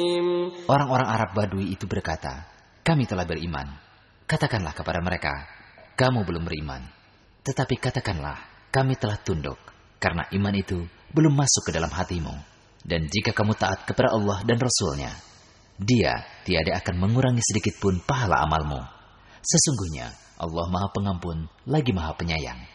Orang-orang Arab Badui itu berkata, "Kami telah beriman." Katakanlah kepada mereka, "Kamu belum beriman." Tetapi katakanlah, "Kami telah tunduk," karena iman itu belum masuk ke dalam hatimu. Dan jika kamu taat kepada Allah dan Rasul-Nya, Dia tiada akan mengurangi sedikit pun pahala amalmu. Sesungguhnya Allah Maha Pengampun lagi Maha Penyayang.